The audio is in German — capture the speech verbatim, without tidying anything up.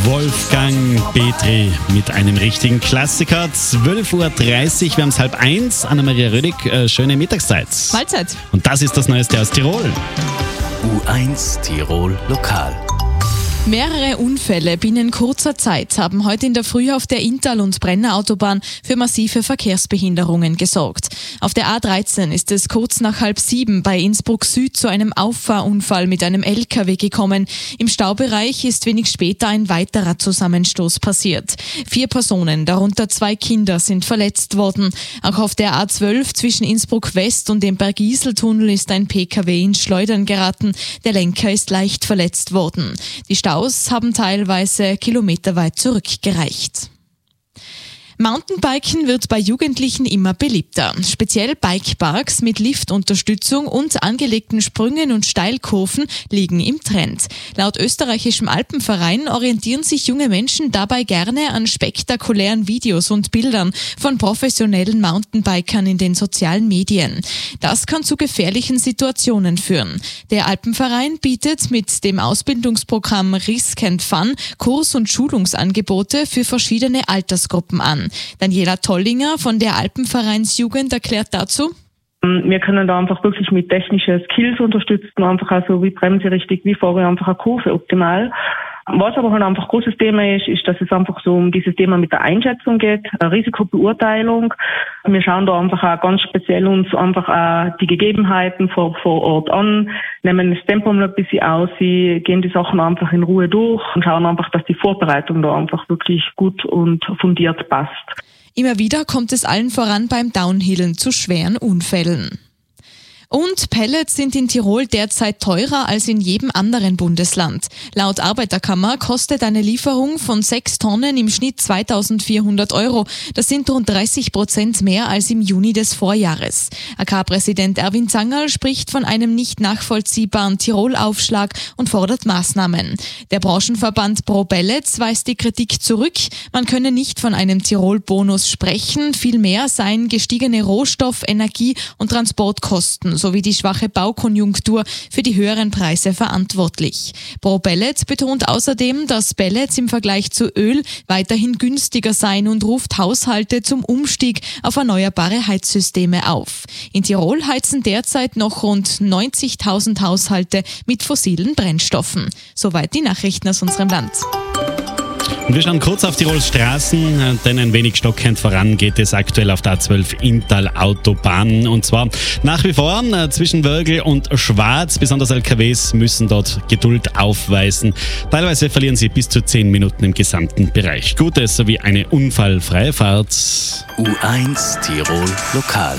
Wolfgang Petri mit einem richtigen Klassiker. zwölf Uhr dreißig, wir haben es halb eins. Anna-Maria Rödig, äh, schöne Mittagszeit. Mahlzeit. Und das ist das Neueste aus Tirol. U eins Tirol Lokal. Mehrere Unfälle binnen kurzer Zeit haben heute in der Früh auf der Inntal- und Brenner Autobahn für massive Verkehrsbehinderungen gesorgt. Auf der A dreizehn ist es kurz nach halb sieben bei Innsbruck Süd zu einem Auffahrunfall mit einem L K W gekommen. Im Staubereich ist wenig später ein weiterer Zusammenstoß passiert. Vier Personen, darunter zwei Kinder, sind verletzt worden. Auch auf der A zwölf zwischen Innsbruck West und dem Bergiseltunnel ist ein P K W ins Schleudern geraten. Der Lenker ist leicht verletzt worden. Die Staus haben teilweise kilometerweit zurückgereicht. Mountainbiken wird bei Jugendlichen immer beliebter. Speziell Bikeparks mit Liftunterstützung und angelegten Sprüngen und Steilkurven liegen im Trend. Laut österreichischem Alpenverein orientieren sich junge Menschen dabei gerne an spektakulären Videos und Bildern von professionellen Mountainbikern in den sozialen Medien. Das kann zu gefährlichen Situationen führen. Der Alpenverein bietet mit dem Ausbildungsprogramm Risk and Fun Kurs- und Schulungsangebote für verschiedene Altersgruppen an. Daniela Tollinger von der Alpenvereinsjugend erklärt dazu: Wir können da einfach wirklich mit technischen Skills unterstützen, einfach also wie bremse ich richtig, wie fahre ich einfach eine Kurve optimal. Was aber halt einfach ein großes Thema ist, ist, dass es einfach so um dieses Thema mit der Einschätzung geht, eine Risikobeurteilung. Wir schauen da einfach auch ganz speziell uns einfach auch die Gegebenheiten vor, vor Ort an, nehmen das Tempo mal ein bisschen aus, gehen die Sachen einfach in Ruhe durch und schauen einfach, dass die Vorbereitung da einfach wirklich gut und fundiert passt. Immer wieder kommt es allen voran beim Downhillen zu schweren Unfällen. Und Pellets sind in Tirol derzeit teurer als in jedem anderen Bundesland. Laut Arbeiterkammer kostet eine Lieferung von sechs Tonnen im Schnitt zweitausendvierhundert Euro. Das sind rund dreißig Prozent mehr als im Juni des Vorjahres. A K-Präsident Erwin Zangerl spricht von einem nicht nachvollziehbaren Tirol-Aufschlag und fordert Maßnahmen. Der Branchenverband Pro Pellets weist die Kritik zurück. Man könne nicht von einem Tirol-Bonus sprechen. Vielmehr seien gestiegene Rohstoff-, Energie- und Transportkosten sowie die schwache Baukonjunktur für die höheren Preise verantwortlich. Pro Pellet betont außerdem, dass Pellets im Vergleich zu Öl weiterhin günstiger seien und ruft Haushalte zum Umstieg auf erneuerbare Heizsysteme auf. In Tirol heizen derzeit noch rund neunzigtausend Haushalte mit fossilen Brennstoffen. Soweit die Nachrichten aus unserem Land. Und wir schauen kurz auf Tirols Straßen, denn ein wenig stockend voran geht es aktuell auf der A zwölf Inntal-Autobahn. Und zwar nach wie vor zwischen Wörgl und Schwarz. Besonders L K Ws müssen dort Geduld aufweisen. Teilweise verlieren sie bis zu zehn Minuten im gesamten Bereich. Gutes sowie eine unfallfreie Fahrt. U eins Tirol Lokal.